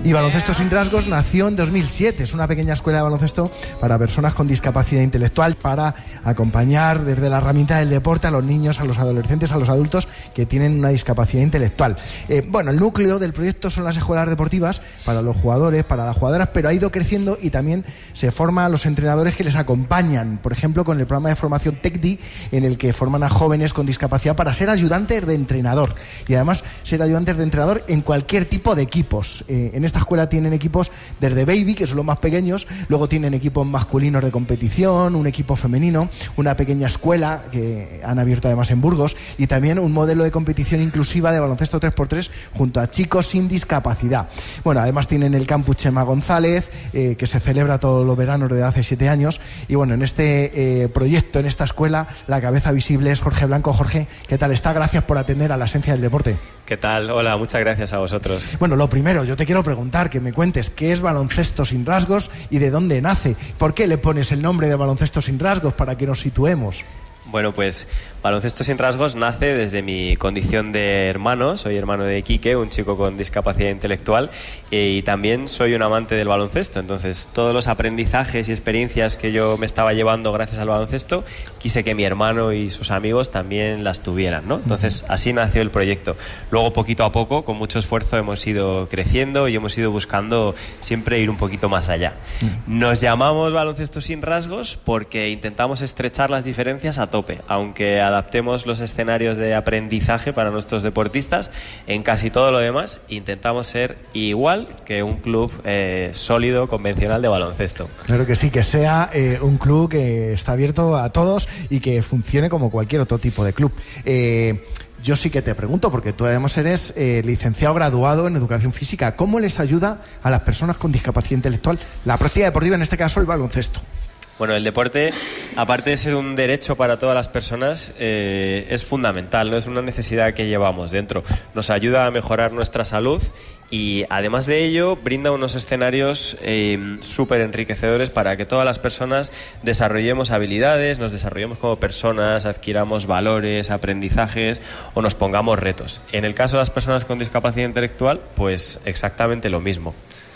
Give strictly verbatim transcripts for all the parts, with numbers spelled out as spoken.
Y Baloncesto Sin Rasgos nació en dos mil siete. Es una pequeña escuela de baloncesto para personas con discapacidad intelectual, para acompañar desde la herramienta del deporte a los niños, a los adolescentes, a los adultos que tienen una discapacidad intelectual. Eh, bueno, el núcleo del proyecto son las escuelas deportivas para los jugadores, para las jugadoras, pero ha ido creciendo y también se forma a los entrenadores que les acompañan, por ejemplo, con el programa de formación TECDI, en el que forman a jóvenes con discapacidad para ser ayudantes de entrenador, y además ser ayudantes de entrenador en cualquier tipo de equipos. Eh, en esta escuela tienen equipos desde baby, que son los más pequeños, luego tienen equipos masculinos de competición, un equipo femenino, una pequeña escuela que han abierto además en Burgos, y también un modelo de competición inclusiva de baloncesto tres por tres junto a chicos sin discapacidad. Bueno, además tienen el campus Chema González, eh, que se celebra todos los veranos desde hace siete años, y bueno, en este eh, proyecto, en esta escuela, la cabeza visible es Jorge Blanco. Jorge, ¿qué tal está? Gracias por atender a la esencia del deporte. ¿Qué tal? Hola, muchas gracias a vosotros. Bueno, lo primero, yo te quiero preguntar, que me cuentes qué es Baloncesto Sin Rasgos y de dónde nace. ¿Por qué le pones el nombre de Baloncesto Sin Rasgos, para que nos situemos? Bueno, pues Baloncesto Sin Rasgos nace desde mi condición de hermano. Soy hermano de Quique, un chico con discapacidad intelectual, y también soy un amante del baloncesto. Entonces, todos los aprendizajes y experiencias que yo me estaba llevando gracias al baloncesto, quise que mi hermano y sus amigos también las tuvieran, ¿no? Entonces, así nació el proyecto. Luego, poquito a poco, con mucho esfuerzo, hemos ido creciendo y hemos ido buscando siempre ir un poquito más allá. Nos llamamos Baloncesto Sin Rasgos porque intentamos estrechar las diferencias a todos. Aunque adaptemos los escenarios de aprendizaje para nuestros deportistas, en casi todo lo demás intentamos ser igual que un club eh, sólido, convencional de baloncesto. Claro que sí, que sea eh, un club que está abierto a todos y que funcione como cualquier otro tipo de club. Eh, yo sí que te pregunto, porque tú además eres eh, licenciado graduado en Educación Física, ¿cómo les ayuda a las personas con discapacidad intelectual la práctica deportiva, en este caso el baloncesto? Bueno, el deporte, aparte de ser un derecho para todas las personas, eh, es fundamental, ¿no? Es una necesidad que llevamos dentro. Nos ayuda a mejorar nuestra salud y, además de ello, brinda unos escenarios eh, súper enriquecedores para que todas las personas desarrollemos habilidades, nos desarrollemos como personas, adquiramos valores, aprendizajes o nos pongamos retos. En el caso de las personas con discapacidad intelectual, pues exactamente lo mismo.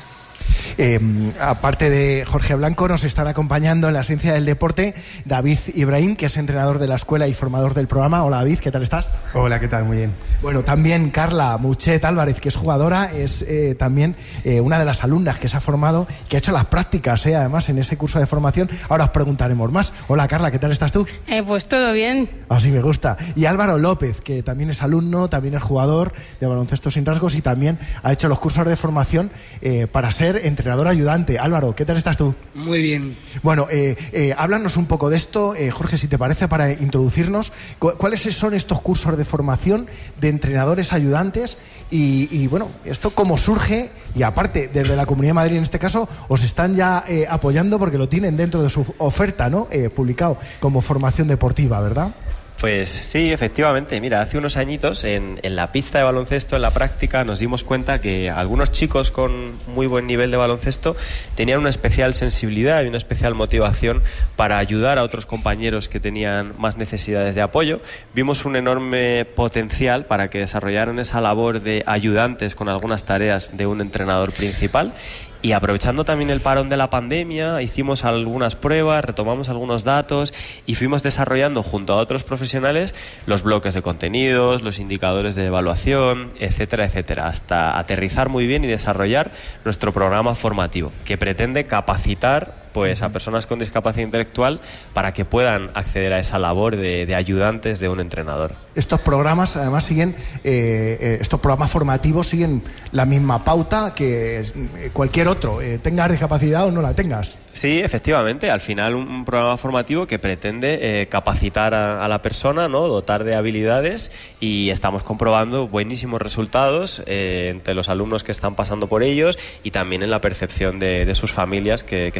Eh, aparte de Jorge Blanco, nos están acompañando en la esencia del deporte David Ibrahim, que es entrenador de la escuela y formador del programa. Hola, David, ¿qué tal estás? Hola, ¿qué tal? Muy bien. Bueno, también Carla Muchet Álvarez, que es jugadora, es eh, también eh, una de las alumnas que se ha formado, que ha hecho las prácticas, eh, además, en ese curso de formación. Ahora os preguntaremos más. Hola, Carla, ¿qué tal estás tú? Eh, pues todo bien. Así me gusta. Y Álvaro López, que también es alumno, también es jugador de Baloncesto Sin Rasgos y también ha hecho los cursos de formación eh, para ser entrenador ayudante. Álvaro, ¿qué tal estás tú? Muy bien. Bueno, eh, eh, háblanos un poco de esto, eh, Jorge, si te parece, para introducirnos. ¿Cu- ¿Cuáles son estos cursos de formación de entrenadores ayudantes? Y, y bueno, ¿esto cómo surge? Y aparte, desde la Comunidad de Madrid, en este caso, os están ya eh, apoyando porque lo tienen dentro de su oferta, ¿no? Eh, publicado como formación deportiva, ¿verdad? Pues sí, efectivamente. Mira, hace unos añitos en, en la pista de baloncesto, en la práctica, nos dimos cuenta que algunos chicos con muy buen nivel de baloncesto tenían una especial sensibilidad y una especial motivación para ayudar a otros compañeros que tenían más necesidades de apoyo. Vimos un enorme potencial para que desarrollaran esa labor de ayudantes con algunas tareas de un entrenador principal. Y aprovechando también el parón de la pandemia, hicimos algunas pruebas, retomamos algunos datos y fuimos desarrollando junto a otros profesionales los bloques de contenidos, los indicadores de evaluación, etcétera, etcétera, hasta aterrizar muy bien y desarrollar nuestro programa formativo, que pretende capacitar pues a personas con discapacidad intelectual para que puedan acceder a esa labor de, de ayudantes de un entrenador. Estos programas además siguen, eh, eh, estos programas formativos siguen la misma pauta que eh, cualquier otro, eh, tengas discapacidad o no la tengas. Sí, efectivamente, al final un, un programa formativo que pretende eh, capacitar a, a la persona, ¿no? Dotar de habilidades, y estamos comprobando buenísimos resultados eh, entre los alumnos que están pasando por ellos y también en la percepción de, de sus familias que, que están encantados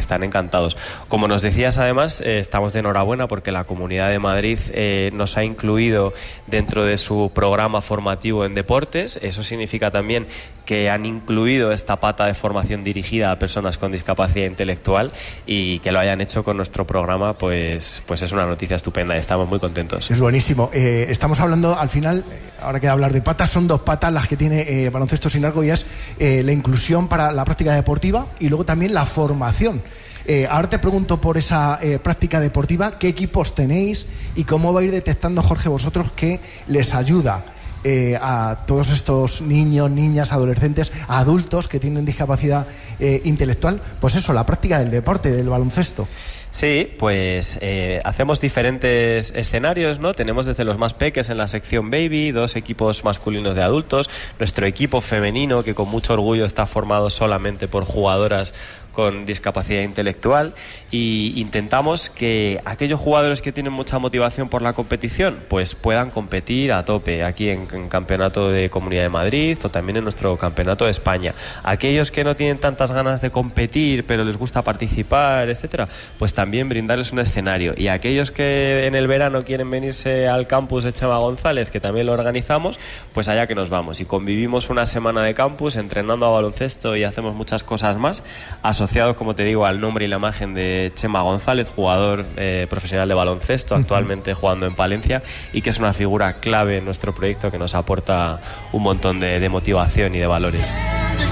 encantados. Como nos decías, además, eh, estamos de enhorabuena porque la Comunidad de Madrid eh, nos ha incluido dentro de su programa formativo en deportes. Eso significa también que han incluido esta pata de formación dirigida a personas con discapacidad intelectual, y que lo hayan hecho con nuestro programa, pues, pues es una noticia estupenda y estamos muy contentos. Es buenísimo. Eh, estamos hablando, al final, ahora que hablar de patas, son dos patas las que tiene eh, Baloncesto Sin Arco, y es eh, la inclusión para la práctica deportiva y luego también la formación. Eh, ahora te pregunto por esa eh, práctica deportiva, ¿qué equipos tenéis y cómo va a ir detectando, Jorge, vosotros que les ayuda Eh, a todos estos niños, niñas, adolescentes, adultos que tienen discapacidad eh, intelectual? Pues eso, la práctica del deporte, del baloncesto. Sí, pues eh, hacemos diferentes escenarios, ¿no? Tenemos desde los más peques en la sección baby, dos equipos masculinos de adultos, nuestro equipo femenino que con mucho orgullo está formado solamente por jugadoras con discapacidad intelectual, y intentamos que aquellos jugadores que tienen mucha motivación por la competición pues puedan competir a tope aquí en, en Campeonato de Comunidad de Madrid o también en nuestro Campeonato de España. Aquellos que no tienen tantas ganas de competir pero les gusta participar, etcétera, pues también brindarles un escenario. Y aquellos que en el verano quieren venirse al campus de Chema González, que también lo organizamos, pues allá que nos vamos y convivimos una semana de campus entrenando a baloncesto y hacemos muchas cosas más, asociados, como te digo, al nombre y la imagen de Chema González, jugador eh, profesional de baloncesto, actualmente jugando en Palencia, y que es una figura clave en nuestro proyecto que nos aporta un montón de, de motivación y de valores.